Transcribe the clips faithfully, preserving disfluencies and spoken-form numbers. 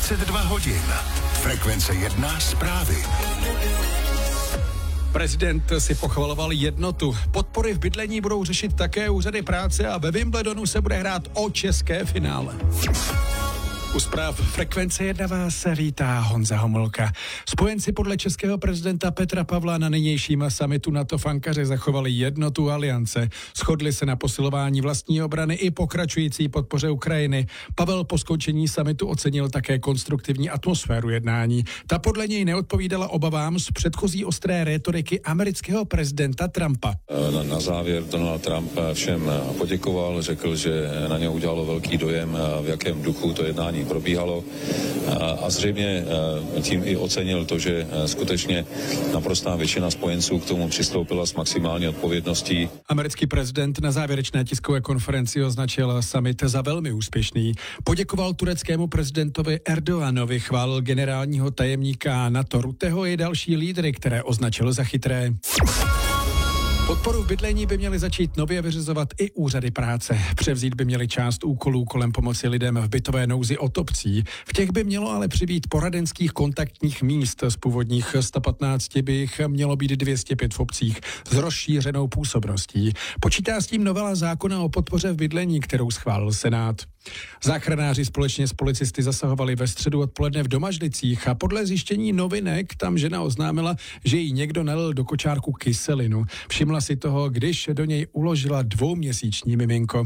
dvacet dva hodin. Frekvence jedna zprávy. Prezident si pochvaloval jednotu. Podpory v bydlení budou řešit také úřady práce a ve Wimbledonu se bude hrát o české finále. U zpráv Frekvence jedna vás vítá Honza Homolka. Spojenci podle českého prezidenta Petra Pavla na nynějším summitu NATO v Ankaře zachovali jednotu aliance. Shodli se na posilování vlastní obrany i pokračující podpoře Ukrajiny. Pavel po skončení summitu ocenil také konstruktivní atmosféru jednání. Ta podle něj neodpovídala obavám z předchozí ostré rétoriky amerického prezidenta Trumpa. Na, na závěr Donald Trump všem poděkoval, řekl, že na něj udělalo velký dojem, v jakém duchu to jednání probíhalo a zřejmě tím i ocenil to, že skutečně naprostá většina spojenců k tomu přistoupila s maximální odpovědností. Americký prezident na závěrečné tiskové konferenci označil summit za velmi úspěšný. Poděkoval tureckému prezidentovi Erdoganovi, chválil generálního tajemníka NATO Rutteho i další lídry, které označil za chytré. Podporu v bydlení by měly začít nově vyřizovat i úřady práce. Převzít by měly část úkolů kolem pomoci lidem v bytové nouzi od obcí. V těch by mělo ale přibýt poradenských kontaktních míst. Z původních sto patnáct by jich mělo být dvě stě pět v obcích s rozšířenou působností. Počítá s tím novela zákona o podpoře v bydlení, kterou schválil Senát. Záchranáři společně s policisty zasahovali ve středu odpoledne v Domažlicích a podle zjištění Novinek tam žena oznámila, že jí někdo nalil do kočárku kyselinu. Všimla si toho, když do něj uložila dvouměsíční miminko.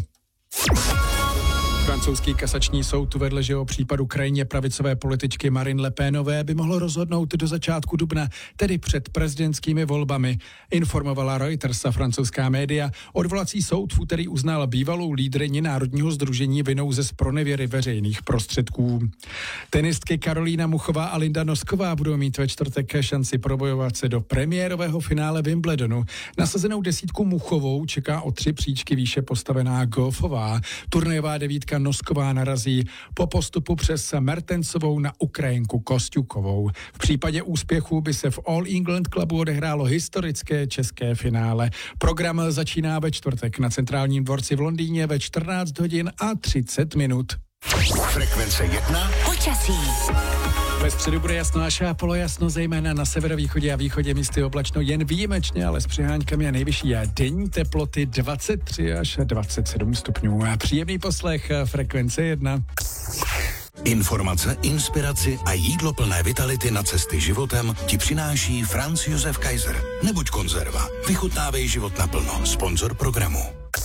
Francouzský kasační soud uvedl, že o případu krajně pravicové političky Marine Le Penové by mohlo rozhodnout do začátku dubna, tedy před prezidentskými volbami. Informovala Reuters a francouzská média. Odvolací soud v úterý uznal bývalou lídryni Národního sdružení vinou ze zpronevěry veřejných prostředků. Tenistky Karolína Muchová a Linda Nosková budou mít ve čtvrtek šanci probojovat se do premiérového finále Wimbledonu. Nasazenou desítku Muchovou čeká o tři příčky výše postavená Goffová. Turnajová devítka Nosková narazí po postupu přes Mertensovou na Ukrajinku Kostjukovou. V případě úspěchu by se v All England Clubu odehrálo historické české finále. Program začíná ve čtvrtek na Centrálním dvorci v Londýně ve čtrnáct hodin a třicet minut. Frekvence jedna. Počasí. Ve středu bude jasno až a polojasno, zejména na severovýchodě a východě místy oblačno jen výjimečně, ale s přiháňkami a nejvyšší a denní teploty dvacet tři až dvacet sedm stupňů. A příjemný poslech Frekvence jedna. Informace, inspiraci a jídlo plné vitality na cesty životem ti přináší Franz Josef Kaiser. Nebuď konzerva. Vychutnávej život naplno. Sponzor programu.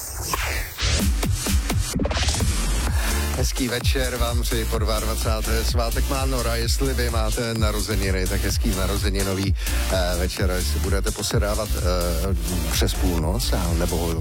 Hezký večer vám přeji po dvacátého druhého Svátek má Nora, jestli vy máte narozeniny, tak hezký narozeninový eh, večer, jestli budete posedávat eh, přes půlnoc, nebo